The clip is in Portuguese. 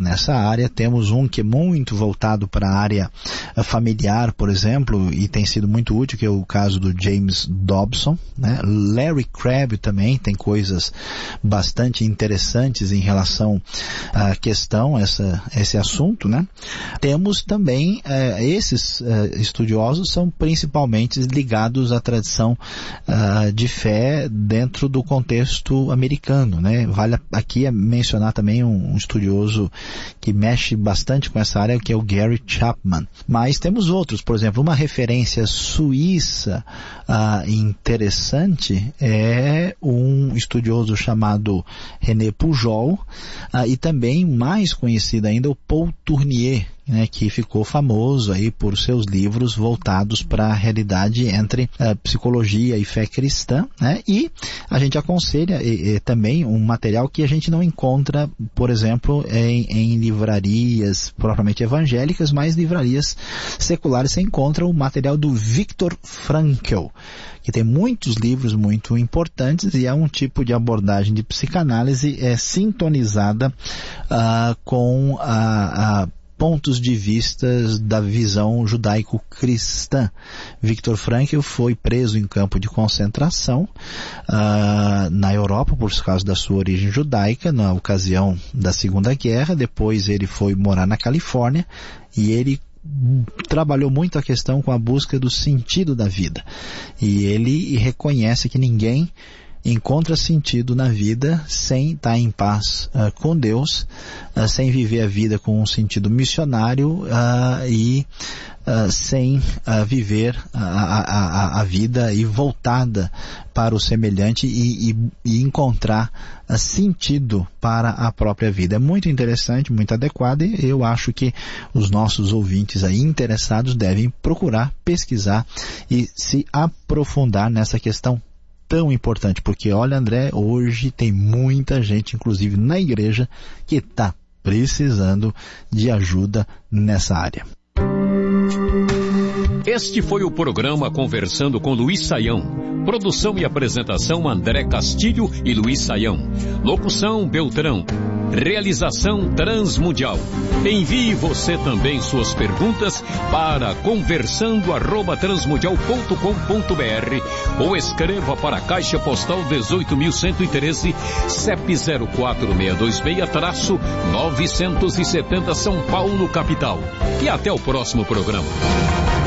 nessa área. Temos um que é muito voltado para a área familiar, por exemplo, e tem sido muito útil, que é o caso do James Dobson, né? Larry Crabb também tem coisas bastante interessantes em relação à questão, esse assunto, né? Temos também, esses estudiosos são principalmente ligados à tradição de fé dentro do contexto americano, né? Vale aqui mencionar também um estudioso que mexe bastante com essa área, que é o Gary Chapman. Mas temos outros, por exemplo, uma referência suíça interessante é um estudioso chamado René Pujol, e também mais conhecido ainda o Paul Tournier, né, que ficou famoso aí por seus livros voltados para a realidade entre psicologia e fé cristã, né? E a gente aconselha também um material que a gente não encontra, por exemplo, em livrarias propriamente evangélicas, mas livrarias seculares. Você encontra o material do Viktor Frankl, que tem muitos livros muito importantes e é um tipo de abordagem de psicanálise sintonizada com pontos de vistas da visão judaico-cristã. Viktor Frankl foi preso em campo de concentração na Europa por causa da sua origem judaica, na ocasião da Segunda Guerra. Depois ele foi morar na Califórnia e ele trabalhou muito a questão com a busca do sentido da vida. E ele reconhece que ninguém encontra sentido na vida sem estar em paz com Deus, sem viver a vida com um sentido missionário e sem viver a vida e voltada para o semelhante e encontrar sentido para a própria vida. É muito interessante, muito adequado, e eu acho que os nossos ouvintes aí interessados devem procurar, pesquisar e se aprofundar nessa questão tão importante, porque olha, André, hoje tem muita gente, inclusive na igreja, que está precisando de ajuda nessa área. Este foi o programa Conversando com Luiz Saião. Produção e apresentação André Castilho e Luiz Saião. Locução Beltrão. Realização Transmundial. Envie você também suas perguntas para conversando@transmundial.com.br ou escreva para a Caixa Postal 18.113, CEP 04626-970 São Paulo, capital. E até o próximo programa.